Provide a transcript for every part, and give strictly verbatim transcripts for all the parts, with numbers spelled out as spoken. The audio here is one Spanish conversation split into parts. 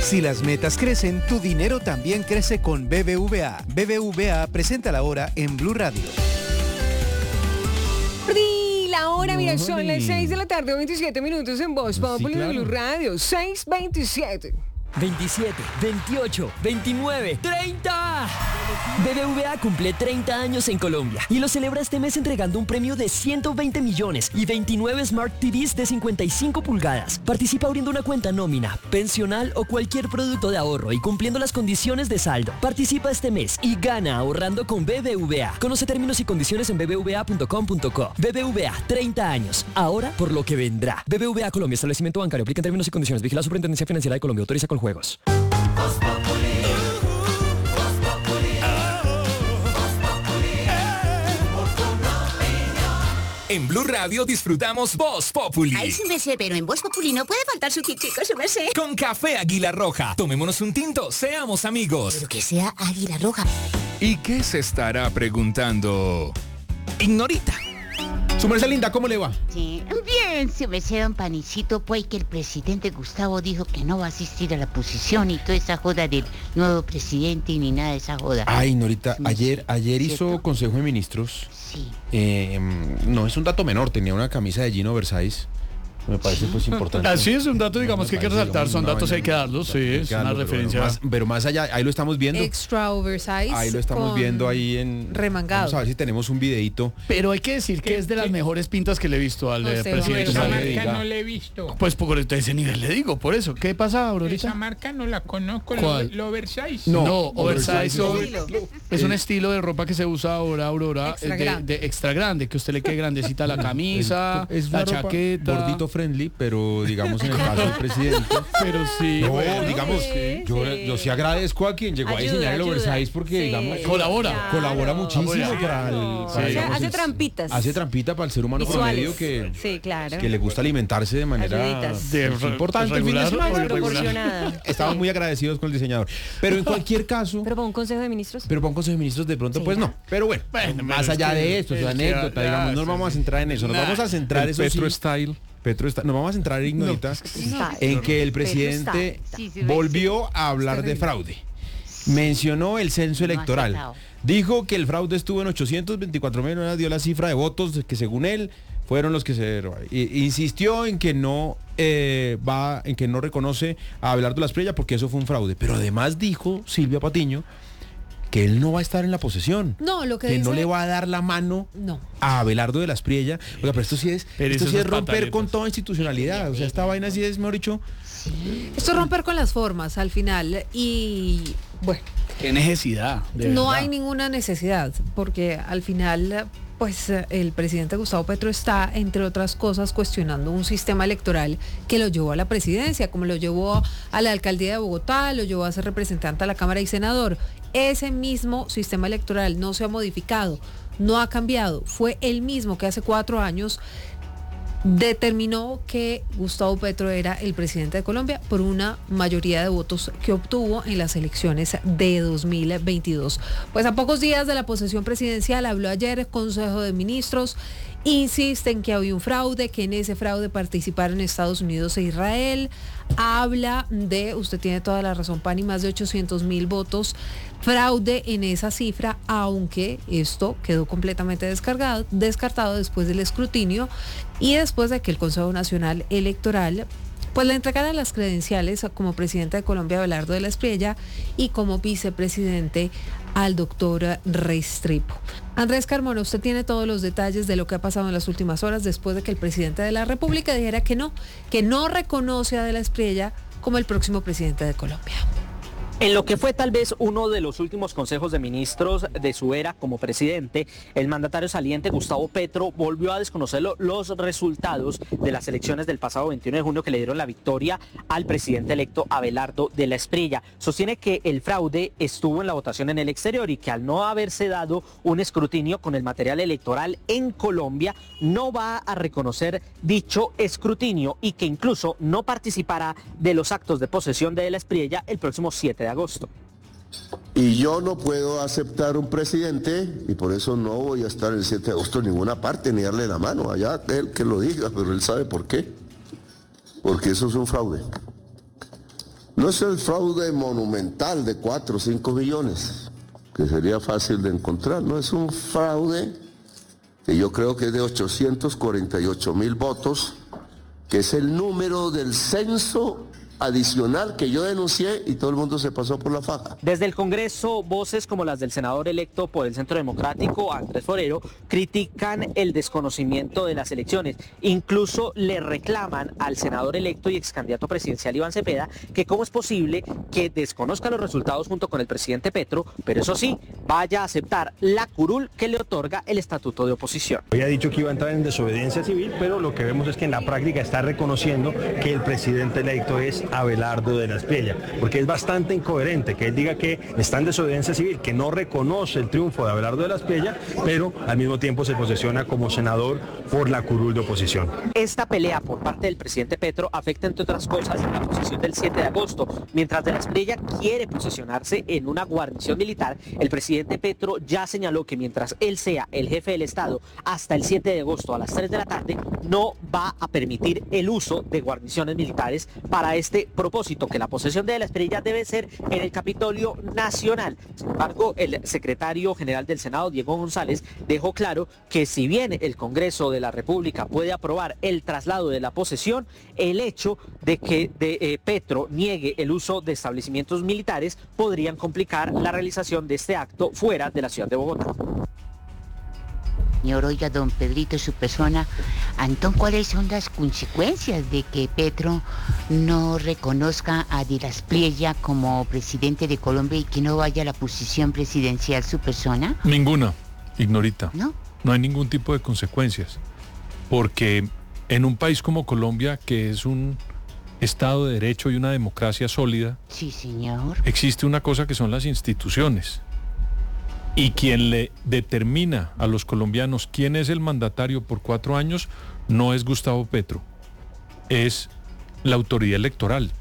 Si las metas crecen, tu dinero también crece con B B V A. B B V A presenta la hora en Blue Radio. La hora, mira, son las seis de la tarde, veintisiete minutos en Voz Populi de Blue Radio. seis veintisiete. veintisiete, veintiocho, veintinueve, treinta. B B V A cumple treinta años en Colombia y lo celebra este mes entregando un premio de ciento veinte millones y veintinueve Smart T Vs de cincuenta y cinco pulgadas. Participa abriendo una cuenta nómina, pensional o cualquier producto de ahorro y cumpliendo las condiciones de saldo. Participa este mes y gana ahorrando con B B V A. Conoce términos y condiciones en b b v a punto com punto co. B B V A, treinta años. Ahora por lo que vendrá. B B V A Colombia, establecimiento bancario. Aplica en términos y condiciones. Vigila la Superintendencia Financiera de Colombia. Autoriza con juegos. En Blue Radio disfrutamos Voz Populi. Ay, sí me sé, pero en Voz Populi no puede faltar su chico, sí me sé. Con café Águila Roja. Tomémonos un tinto, seamos amigos. Pero que sea Águila Roja. ¿Y qué se estará preguntando Ignorita? Su merced linda, ¿cómo le va? Sí, bien, se me sea un panicito, pues que el presidente Gustavo dijo que no va a asistir a la posición y toda esa joda del nuevo presidente y ni nada de esa joda. Ay, Norita, ayer, ayer hizo ¿Cierto? Consejo de Ministros. Sí. Eh, no es un dato menor, tenía una camisa de Gino Versailles. Me parece pues importante. Así es un dato, digamos, Me que hay que parece, resaltar, son una datos vaina, hay que darlos, sí, hay que es una darlo, pero referencia. Bueno, más, pero más allá, ahí lo estamos viendo. Extra oversize. Ahí lo estamos con viendo ahí en... remangado. Vamos a ver si tenemos un videíto. Pero hay que decir que es de las mejores pintas que le he visto al eh, Usted, presidente. esa Esa Uribe. marca diga. no la he visto. Pues por ese nivel le digo, por eso. ¿Qué pasa, Esa Aurorita? marca no la conozco. ¿Cuál? Lo, lo oversize. No, No, oversize oversize o- es un estilo de ropa que se usa ahora, Aurora, Extra eh, de, grande. de extra grande, que a usted le quede grandecita la camisa, Es una la ropa chaqueta. gordito friendly, pero digamos en el caso del presidente. Pero sí, No, bueno, digamos, sí, yo, sí. yo sí agradezco a quien llegó a Ayuda, diseñar el ayuda. oversize porque, Sí. digamos, Colabora. Claro. colabora muchísimo Ah, bueno. para el... Sí. para, Hace- digamos, hace el- trampitas. Hace trampita para el ser humano Visuales. promedio que, Sí, claro. que le gusta alimentarse de manera Ayuditas. De pues, re- importante el fin de regular semana. o irregular. Proporcionada. Estamos muy agradecidos con el diseñador. Pero en cualquier caso... Pero para un consejo de ministros. Pero para un consejo de ministros de pronto, Sí. pues no. Pero bueno, Bueno, más pero es allá que- de esto, su es que anécdota, ya- digamos, no nos sí, vamos a sí. centrar en eso. Nos Nah, vamos a centrar, el eso Petro sí, Style. Petro está, nos vamos a centrar, Ignorita, Style. en que el Petro presidente Style. Sí, sí, me- volvió a hablar de fraude. Mencionó el censo No ha electoral. aceptado. Dijo que el fraude estuvo en ochocientos veinticuatro mil, dio la cifra de votos que según él fueron los que se robaron. I- Insistió en que no eh, va, en que no reconoce a Abelardo Las Prella porque eso fue un fraude. Pero además dijo Silvia Patiño que él no va a estar en la posesión. No, lo que que dice- no le va a dar la mano No. a Abelardo de Las Priella. Oiga, pero esto sí es, Pero esto eso sí es es romper pataletas. con toda institucionalidad. O sea, esta vaina sí es, mejor dicho, Esto es romper con las formas al final. Y bueno, Qué necesidad. de no verdad. hay ninguna necesidad, porque al final, pues eh, el presidente Gustavo Petro está, entre otras cosas, cuestionando un sistema electoral que lo llevó a la presidencia, como lo llevó a la alcaldía de Bogotá, lo llevó a ser representante a la Cámara y senador. Ese mismo sistema electoral no se ha modificado, no ha cambiado. Fue el mismo que hace cuatro años determinó que Gustavo Petro era el presidente de Colombia por una mayoría de votos que obtuvo en las elecciones de dos mil veintidós. Pues a pocos días de la posesión presidencial habló ayer el Consejo de Ministros, insiste en que había un fraude, que en ese fraude participaron Estados Unidos e Israel, habla de, usted tiene toda la razón, Pani, más de ochocientos mil votos, fraude en esa cifra, aunque esto quedó completamente descargado, descartado después del escrutinio y después de que el Consejo Nacional Electoral pues le entregaran las credenciales como presidente de Colombia a Abelardo de la Espriella y como vicepresidente al doctor Restrepo. Andrés Carmona, usted tiene todos los detalles de lo que ha pasado en las últimas horas después de que el presidente de la República dijera que no, que no reconoce a de la Espriella como el próximo presidente de Colombia. En lo que fue tal vez uno de los últimos consejos de ministros de su era como presidente, el mandatario saliente Gustavo Petro volvió a desconocer lo- los resultados de las elecciones del pasado veintiuno de junio que le dieron la victoria al presidente electo Abelardo de la Espriella. Sostiene que el fraude estuvo en la votación en el exterior y que al no haberse dado un escrutinio con el material electoral en Colombia, no va a reconocer dicho escrutinio y que incluso no participará de los actos de posesión de la Espriella el próximo siete de agosto. Y yo no puedo aceptar un presidente, y por eso no voy a estar el siete de agosto en ninguna parte, ni darle la mano, allá él que lo diga, pero él sabe por qué. Porque eso es un fraude. No es el fraude monumental de cuatro o cinco millones, que sería fácil de encontrar, no, es un fraude que yo creo que es de ochocientos cuarenta y ocho mil votos, que es el número del censo adicional que yo denuncié y todo el mundo se pasó por la faja. Desde el Congreso, voces como las del senador electo por el Centro Democrático, Andrés Forero, critican el desconocimiento de las elecciones. Incluso le reclaman al senador electo y ex candidato presidencial Iván Cepeda que cómo es posible que desconozca los resultados junto con el presidente Petro, pero eso sí, vaya a aceptar la curul que le otorga el estatuto de oposición. Había dicho que iba a entrar en desobediencia civil, pero lo que vemos es que en la práctica está reconociendo que el presidente electo es Abelardo de la Espriella, porque es bastante incoherente que él diga que está en desobediencia civil, que no reconoce el triunfo de Abelardo de la Espriella, pero al mismo tiempo se posesiona como senador por la curul de oposición. Esta pelea por parte del presidente Petro afecta, entre otras cosas, la posición del siete de agosto. Mientras de la Espriella quiere posicionarse en una guarnición militar, el presidente Petro ya señaló que mientras él sea el jefe del Estado hasta el siete de agosto a las tres de la tarde, no va a permitir el uso de guarniciones militares para este propósito, que la posesión de la Espriella debe ser en el Capitolio Nacional. Sin embargo, el secretario general del Senado, Diego González, dejó claro que si bien el Congreso de la República puede aprobar el traslado de la posesión, el hecho de que de, eh, Petro niegue el uso de establecimientos militares podrían complicar la realización de este acto fuera de la ciudad de Bogotá. Señor, oiga, don Pedrito, su persona, Antón, ¿cuáles son las consecuencias de que Petro no reconozca a De la Espriella como presidente de Colombia y que no vaya a la posición presidencial su persona? Ninguna, Ignorita. ¿No? No hay ningún tipo de consecuencias, porque en un país como Colombia, que es un Estado de Derecho y una democracia sólida, sí, señor, existe una cosa que son las instituciones. Y quien le determina a los colombianos quién es el mandatario por cuatro años no es Gustavo Petro, es la autoridad electoral,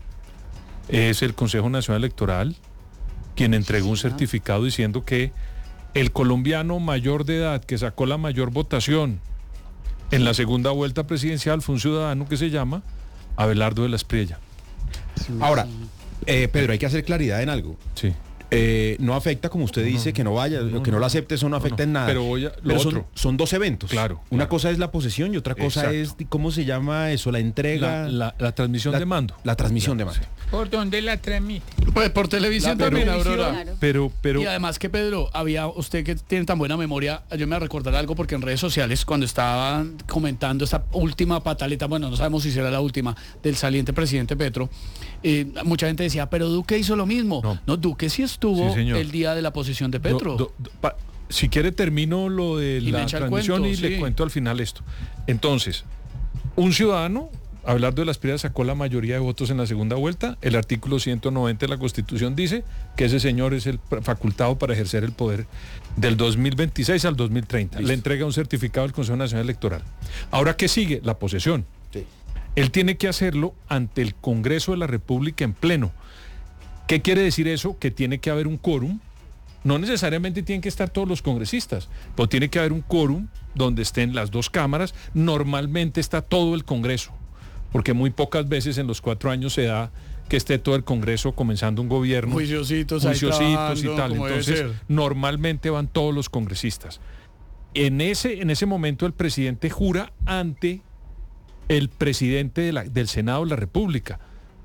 es el Consejo Nacional Electoral quien entregó un certificado diciendo que el colombiano mayor de edad que sacó la mayor votación en la segunda vuelta presidencial fue un ciudadano que se llama Abelardo de la Espriella. Ahora, eh, Pedro, hay que hacer claridad en algo. Sí. Eh, no afecta, como usted dice, que no vaya, no, que no no, lo acepte, eso no afecta no, en nada. Pero, voy a, lo pero son, otro. son dos eventos. Claro. Una claro. cosa es la posesión y otra cosa Exacto. es, ¿cómo se llama eso? La entrega. La, la, la transmisión la, de mando. La transmisión claro, de mando. Sí. ¿Por dónde la transmite? Pues por televisión La también, televisión, Aurora. claro. Pero, pero... Y además que, Pedro, había usted que tiene tan buena memoria, yo me voy a recordar algo porque en redes sociales, cuando estaban comentando esta última pataleta, bueno, no sabemos si será la última, del saliente presidente Petro, eh, mucha gente decía, pero Duque hizo lo mismo. No, no Duque sí estuvo sí, el día de la posesión de Petro. Do, do, pa, si quiere termino lo de y la transmisión cuento, y sí. le cuento al final esto. Entonces, un ciudadano, Abelardo de la Espriella, sacó la mayoría de votos en la segunda vuelta. El artículo ciento noventa de la Constitución dice que ese señor es el facultado para ejercer el poder del dos mil veintiséis al dos mil treinta. Listo. Le entrega un certificado al Consejo Nacional Electoral. Ahora, ¿qué sigue? La posesión. Sí. Él tiene que hacerlo ante el Congreso de la República en pleno. ¿Qué quiere decir eso? Que tiene que haber un quórum. No necesariamente tienen que estar todos los congresistas, pero tiene que haber un quórum donde estén las dos cámaras. Normalmente está todo el Congreso, porque muy pocas veces en los cuatro años se da que esté todo el Congreso comenzando un gobierno. Juiciositos, juiciositos y tal. Entonces, normalmente van todos los congresistas. En ese, en ese momento el presidente jura ante el presidente de la, del Senado de la República.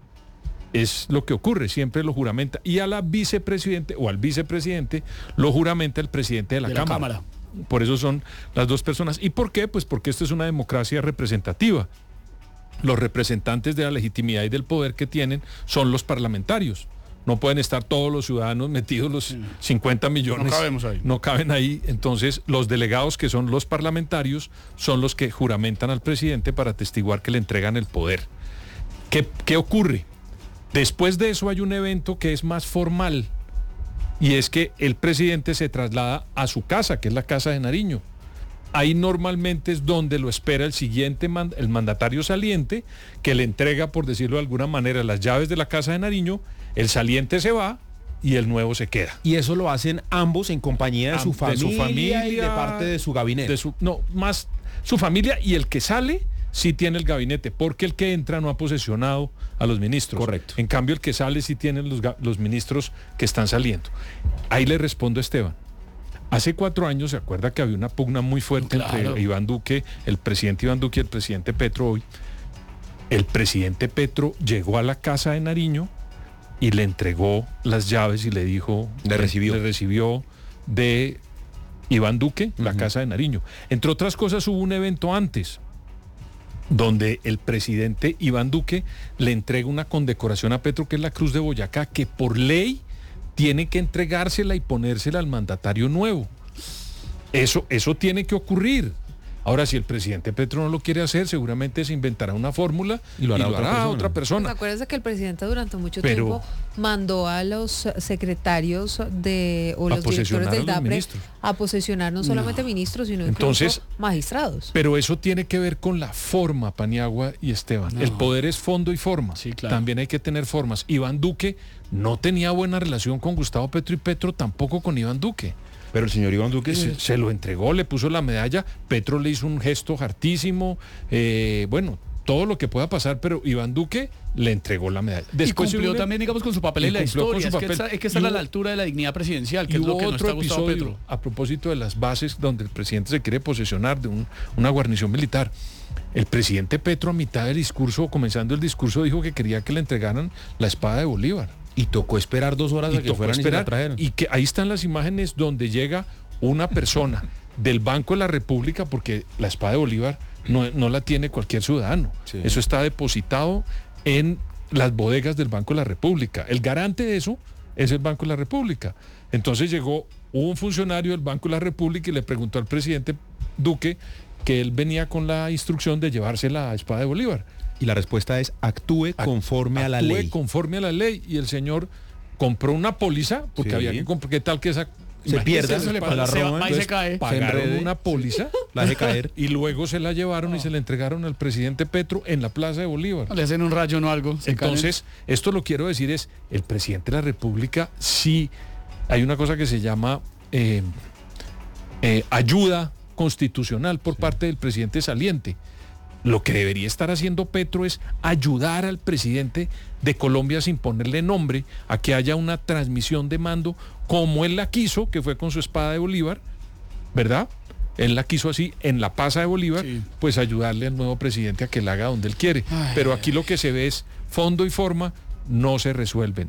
Es lo que ocurre, siempre lo juramenta. Y a la vicepresidente o al vicepresidente lo juramenta el presidente de la, de Cámara. la Cámara. Por eso son las dos personas. ¿Y por qué? Pues porque esto es una democracia representativa. Los representantes de la legitimidad y del poder que tienen son los parlamentarios. No pueden estar todos los ciudadanos metidos, los cincuenta millones. No cabemos ahí. No caben ahí. Entonces, los delegados, que son los parlamentarios, son los que juramentan al presidente para atestiguar que le entregan el poder. ¿Qué, qué ocurre? Después de eso hay un evento que es más formal, y es que el presidente se traslada a su casa, que es la Casa de Nariño. Ahí normalmente es donde lo espera el siguiente, el mandatario saliente, que le entrega, por decirlo de alguna manera, las llaves de la Casa de Nariño. El saliente se va y el nuevo se queda. Y eso lo hacen ambos en compañía de, Am, su, familia, de su familia y de parte de su gabinete. De su, no, más su familia, y el que sale sí tiene el gabinete, porque el que entra no ha posesionado a los ministros. Correcto. En cambio, el que sale sí tiene los, los ministros que están saliendo. Ahí le respondo a Esteban. Hace cuatro años, ¿se acuerda que había una pugna muy fuerte claro. entre Iván Duque, el presidente Iván Duque y el presidente Petro hoy? El presidente Petro llegó a la casa de Nariño y le entregó las llaves y le dijo... Le recibió. Le recibió de Iván Duque, uh-huh. la casa de Nariño. Entre otras cosas, hubo un evento antes, donde el presidente Iván Duque le entrega una condecoración a Petro, que es la Cruz de Boyacá, que por ley tiene que entregársela y ponérsela al mandatario nuevo. Eso, eso tiene que ocurrir. Ahora, si el presidente Petro no lo quiere hacer, seguramente se inventará una fórmula y lo hará, y lo hará otra, persona. otra persona. Pues acuérdense que el presidente durante mucho Pero, tiempo mandó a los secretarios de o los directores del DAPRE a posesionar no solamente no. ministros, sino Entonces, incluso magistrados. Pero eso tiene que ver con la forma, Paniagua y Esteban. No. El poder es fondo y forma. Sí, claro. También hay que tener formas. Iván Duque no tenía buena relación con Gustavo Petro y Petro tampoco con Iván Duque. Pero el señor Iván Duque se, se lo entregó, le puso la medalla, Petro le hizo un gesto hartísimo, eh, bueno, todo lo que pueda pasar, pero Iván Duque le entregó la medalla. Después y cumplió le, también, digamos, con su papel en la historia, es que, está, es que estar a la altura de la dignidad presidencial, que es lo que no está Gustavo Petro. A propósito de las bases donde el presidente se quiere posesionar de un, una guarnición militar. El presidente Petro a mitad del discurso, comenzando el discurso, dijo que quería que le entregaran la espada de Bolívar. Y tocó esperar dos horas y a que fueran esperar, y se la trajeran. Y que ahí están las imágenes donde llega una persona del Banco de la República, porque la espada de Bolívar no, no la tiene cualquier ciudadano. Sí. Eso está depositado en las bodegas del Banco de la República. El garante de eso es el Banco de la República. Entonces llegó un funcionario del Banco de la República y le preguntó al presidente Duque que él venía con la instrucción de llevarse la espada de Bolívar. Y la respuesta es actúe conforme actúe a la ley. Actúe conforme a la ley. Y el señor compró una póliza, porque sí. había que comprar, ¿qué tal que esa se pierda, se, le la se, roban, se cae. Pagaron se una póliza, la deje caer. Y luego se la llevaron no. y se la entregaron al presidente Petro en la Plaza de Bolívar. Le hacen un rayo o algo. Entonces, caen. Esto lo quiero decir es, el presidente de la República, sí, hay una cosa que se llama eh, eh, ayuda constitucional por sí. parte del presidente saliente. Lo que debería estar haciendo Petro es ayudar al presidente de Colombia sin ponerle nombre a que haya una transmisión de mando como él la quiso, que fue con su espada de Bolívar, ¿verdad? Él la quiso así, en la Plaza de Bolívar, sí. pues ayudarle al nuevo presidente a que la haga donde él quiere. Ay, Pero aquí lo que se ve es fondo y forma no se resuelven.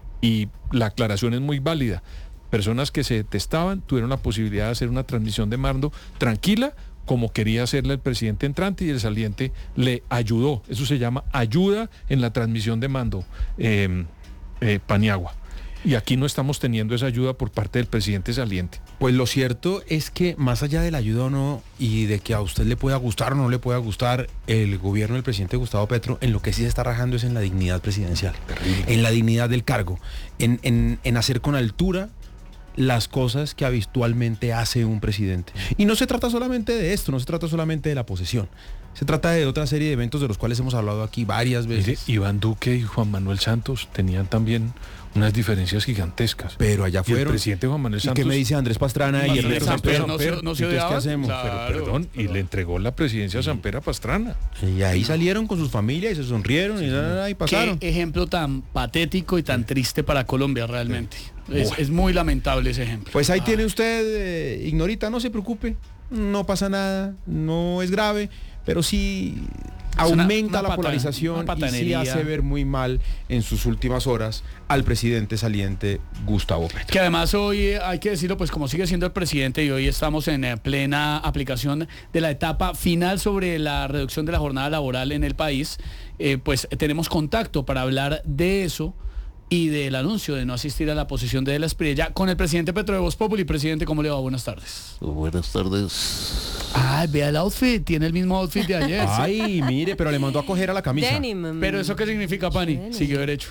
Y la aclaración es muy válida. Personas que se detestaban tuvieron la posibilidad de hacer una transmisión de mando tranquila, como quería hacerle el presidente entrante, y el saliente le ayudó. Eso se llama ayuda en la transmisión de mando, eh, eh, Paniagua. Y aquí no estamos teniendo esa ayuda por parte del presidente saliente. Pues lo cierto es que más allá de la ayuda o no, y de que a usted le pueda gustar o no le pueda gustar, el gobierno del presidente Gustavo Petro, en lo que sí se está rajando es en la dignidad presidencial, Terrible. en la dignidad del cargo, en, en, en hacer con altura las cosas que habitualmente hace un presidente. Y no se trata solamente de esto, no se trata solamente de la posesión. Se trata de otra serie de eventos de los cuales hemos hablado aquí varias veces. Mire, Iván Duque y Juan Manuel Santos tenían también unas diferencias gigantescas. Pero allá fueron. Y el presidente Juan Manuel Santos. ¿Y qué me dice Andrés Pastrana y Ernesto Samper? No, se, no se ¿Qué hacemos? Claro, Pero, perdón, y le entregó la presidencia a Samper a Pastrana. Y ahí salieron con sus familias y se sonrieron sí, y, y pasaron. Qué ejemplo tan patético y tan triste para Colombia realmente. Sí. Es, bueno. es muy lamentable ese ejemplo. Pues ahí ah. tiene usted, eh, Ignorita, no se preocupe, no pasa nada, no es grave, pero sí aumenta una, una la pata, polarización y sí hace ver muy mal en sus últimas horas al presidente saliente Gustavo Petro. Que además hoy, hay que decirlo, pues como sigue siendo el presidente y hoy estamos en plena aplicación de la etapa final sobre la reducción de la jornada laboral en el país, eh, pues tenemos contacto para hablar de eso y del anuncio de no asistir a la posesión de De la Espriella con el presidente Petro de Voz Populi. Presidente, ¿cómo le va? Buenas tardes. Buenas tardes. Ay, vea el outfit, tiene el mismo outfit de ayer. Ay, mire, pero le mandó a coger a la camisa. Denim. Pero ¿eso qué significa, Pani? Denim. Siguió derecho.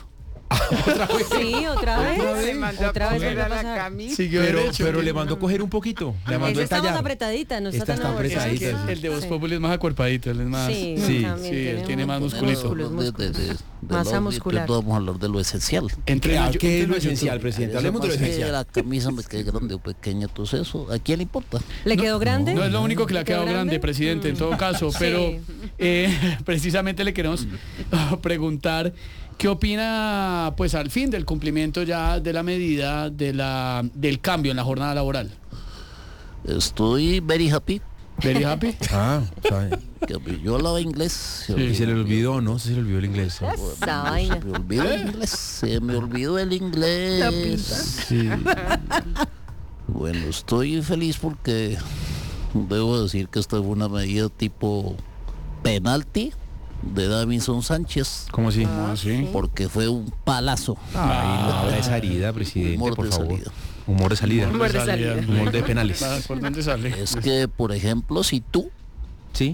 ¿Otra vez? Sí, otra vez. ¿Otra vez? Se mandó a Otra vez coger volvió a a la pasar. camisa. Siguió Pero, derecho. pero le mandó coger un poquito. Le mandó Esa está más entallar. apretadita, no está Esta tan está aburrida. Es que apretadita, sí. el de Voz Sí. Populi es más acuerpadito, él es más. Sí, Sí. también Sí, él tiene más músculos, musculito. músculos, De- de- de- músculos. de Masa lo- muscular. Entonces vamos a hablar de lo esencial. Entre ¿Qué, en- qué es entre lo en esencial, YouTube. presidente? Eso Hablemos de lo pasa que esencial. la camisa me queda grande o pequeña, entonces eso, ¿a quién le importa? ¿Le quedó grande? No es lo único que le ha ¿Le quedó quedado grande, grande? presidente, en todo caso, Sí. pero eh, precisamente le queremos preguntar qué opina, pues al fin del cumplimiento ya de la medida de la del cambio en la jornada laboral. Estoy very happy. Very happy. Ah, sabe. Que yo hablaba inglés. Y se le olvidó, ¿no? Se le olvidó el inglés. Esa vaina. Se me olvidó el inglés. Se me olvidó el inglés. Sí. Bueno, estoy feliz porque debo decir que esta fue una medida tipo penalti de Davinson Sánchez. ¿Cómo así? ¿Cómo así? Porque fue un palazo. Ay, no habla de esa herida, presidente, Humor por de favor. salida. Humor de salida. Humor de salida. Humor de penales. Va, ¿por dónde sale? Es que, por ejemplo, si tú, Sí.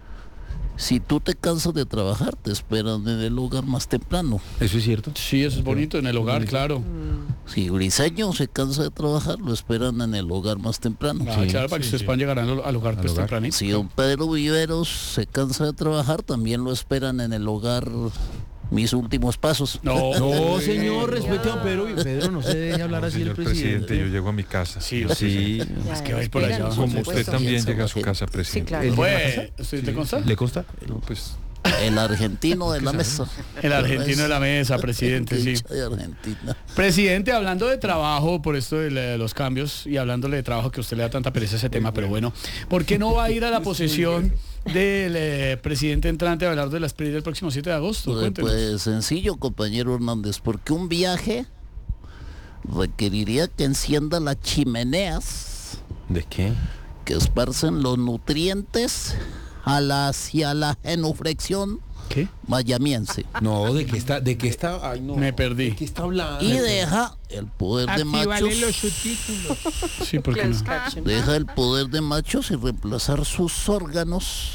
si tú te cansas de trabajar, te esperan en el hogar más temprano. Eso es cierto. Sí, eso es bonito en el hogar, claro. Si Briseño se cansa de trabajar, lo esperan en el hogar más temprano. Ah, claro, para que ustedes puedan llegar al, al hogar pues hogar. tempranito. Si don Pedro Viveros se cansa de trabajar, también lo esperan en el hogar mis últimos pasos. No, No, señor, respete a don Pedro. Pedro, no se deje hablar así del Señor presidente, presidente. yo llego a mi casa. Sí, Sí. Ya, Es que va a ir por allá. esperan, Como por usted supuesto. también llega a su Piensa la casa, Sí, presidente. claro. ¿El de la Pues, casa? ¿usted te consta? ¿Le consta? No, pues El argentino de la mesa. El argentino de la mesa, presidente, sí. Hincha de Argentina. Presidente, hablando de trabajo, por esto de, la- de los cambios y hablándole de trabajo, que a usted le da tanta pereza ese tema, pero bueno, ¿por qué no va a ir a la posesión del eh, presidente entrante Abelardo de la Espriella el próximo siete de agosto? Pues, Cuéntenos. pues sencillo, compañero Hernández, porque un viaje requeriría que encienda las chimeneas ¿De qué? que esparcen los nutrientes a la, hacia la genuflexión ¿Qué? mayamiense. No, ¿de qué está? ¿De qué está? Ay, no. Me perdí. ¿De qué está hablando? Y deja el poder de Actívale machos. los subtítulos. Sí, porque no. Deja el poder de machos y reemplazar sus órganos.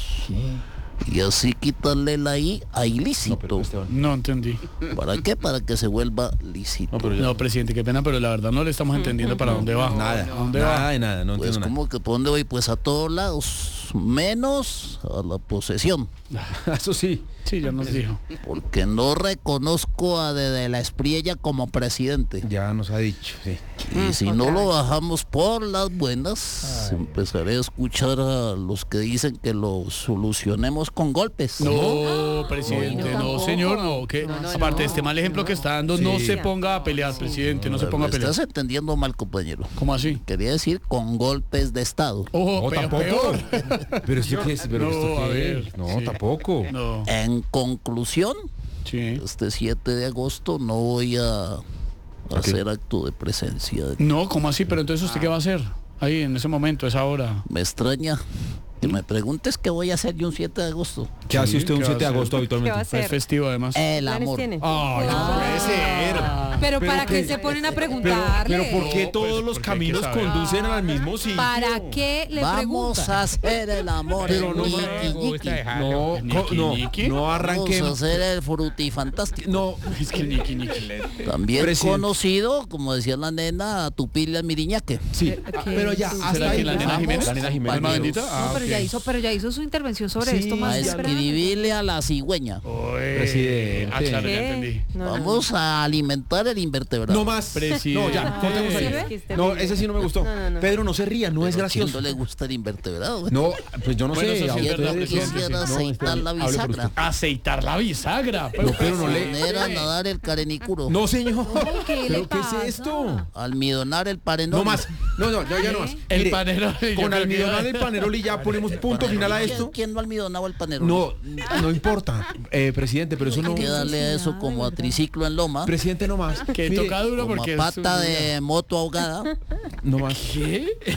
Y así quitarle la I a ilícito. No entendí. ¿Para qué? Para que se vuelva lícito. No, presidente, qué pena, pero la verdad no le estamos entendiendo para dónde va. Nada, ¿A dónde nada va? de nada, no Pues entiendo como que por dónde voy, pues a todos lados, menos a la posesión, nada. Eso sí. Sí, ya nos dijo. porque no reconozco a de, de la Espriella como presidente. Ya nos ha dicho, sí. Y si no lo bajamos por las buenas, empezaré a escuchar a los que dicen que lo solucionemos con golpes. No, presidente, no, tampoco. señor, no, que aparte de este mal ejemplo que está dando, no Sí. se ponga a pelear, presidente, no se ponga a Me pelear. estás entendiendo mal, compañero. ¿Cómo así? Quería decir con golpes de Estado. Ojo, No, pero tampoco. peor. Pero esto qué es, pero No, esto a qué ver, es? No, sí. tampoco. No, En conclusión, sí. este siete de agosto no voy a hacer acto de presencia. No, ¿cómo así? Pero entonces, ¿usted qué va a hacer? Ahí, en ese momento, a esa hora. Me extraña que me preguntes qué voy a hacer yo un siete de agosto. ¿Qué hace usted un ¿qué va a siete de hacer? agosto ¿Qué va a habitualmente? hacer? Es festivo, además. El ¿Planes amor. tiene? Ay, no puede ser. Pero, Pero ¿para que- qué se ponen a Pero, preguntarle? pero ¿por qué No, todos pues, los porque hay que caminos saber. conducen al mismo sitio? ¿Para qué le Vamos preguntan? a hacer el amor. Pero en no, Ñiqui, me gusta Ñiqui. dejarlo. No, Niki, co- no, Niki. no Vamos a arranquemos. hacer el frutifantástico. No, Es que Niki, Niki. También Presidente. conocido, como decía la nena, Tupilia Miriñaque. sí, ah, pero ya, ¿Será hasta que ahí. la nena Vamos. Jiménez? La nena Jiménez. Alma bendita. No, Ah, pero ok. ya hizo, pero ya hizo su intervención sobre Sí, esto A más ya. temprano. escribirle a la cigüeña. Oye. Presidente. Ah, claro, ya ¿Qué? entendí. No, no, Vamos a alimentar el invertebrado. No más. Presidente. No, ya, cortemos ¿Sí ahí. ve? No, ese sí no me gustó. No, no, no. Pedro, no se ría, no es Pero ¿a quién gracioso. no le gusta el invertebrado? No, pues yo no Bueno, sé. eso a sí es verdad, ustedes, presidente, Quisiera sí. No, aceitar la hable por bisagra. usted. Aceitar la bisagra. No, pero no le... Poner a nadar el carenicuro. No, señor. ¿Qué le ¿Pero qué pasa? es esto? Almidonar el parenol. No más. No, no, ya, ya no más. El Mire, Paneroli, yo Con creo que- almidonar el Paneroli ya ponemos punto final a esto. ¿Quién no ha almidonado el panerol? No, no importa, eh, presidente, pero eso no... Hay que darle a eso como a triciclo en loma, Presidente, no más. Que Mire, toca duro como porque a es pata un- de moto ahogada, No más. ¿Qué?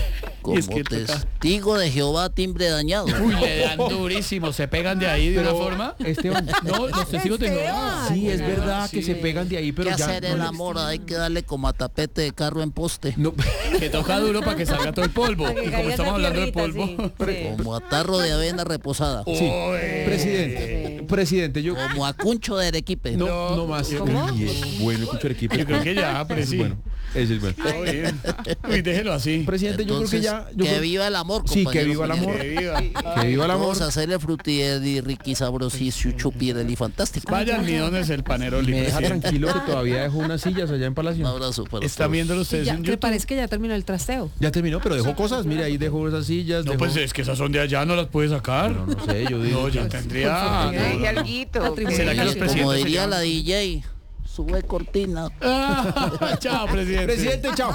Como testigo de Jehová, timbre dañado. Uy, le dan durísimo, se pegan de ahí de Pero, una forma. Esteban, no, los testigos de Jehová. Sí, es verdad que se pegan de ahí, pero ¿Qué ya hacer no el le- amor? Hay que darle como a tapete de carro en poste. No. Que toca duro para que salga todo el polvo. Para que Y como caiga estamos esa hablando de tierrita, polvo. sí, sí. Como a tarro de avena reposada. Sí, presidente, presidente, yo Como a cuncho de Arequipe. no, no más. ¿Cómo? Uy, es bueno escuchar el equipo. Yo creo que ya, pero Ese sí. es bueno. Ese es bueno. Está bien. Uy, déjelo así. Presidente, yo creo que Entonces, ya. yo que creo- viva el amor, Sí, que compañeros, viva el amor. Que viva. Que viva el amor. Vamos a hacerle frutieri, riqui, sabrosísimo, chupireli, fantástico. Vaya almidones el panero. Me deja tranquilo que todavía dejó unas sillas allá en Un Palacio. abrazo para Están todos. viéndolo Y ustedes ya, en ¿te YouTube. parece que ya terminó el trasteo? Ya terminó, pero dejó cosas. Mira, ahí dejó esas sillas. No, dejó- pues es que esas son de allá, no las puede sacar. No, no sé, yo digo. No, ya que- tendría. Ay, alguito. ¿Será que los Como presidentes se diría llaman? la D J, sube cortina. Ah, chao, presidente. Presidente, chao.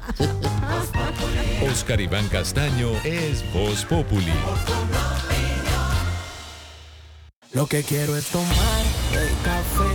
Oscar Iván Castaño es Voz Populi. Lo que quiero es tomar el café